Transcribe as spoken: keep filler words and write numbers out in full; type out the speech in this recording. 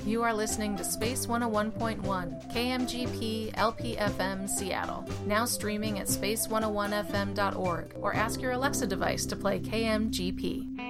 You are listening to Space one oh one point one, K M G P L P F M Seattle, now streaming at space one oh one f m dot org, or ask your Alexa device to play K M G P.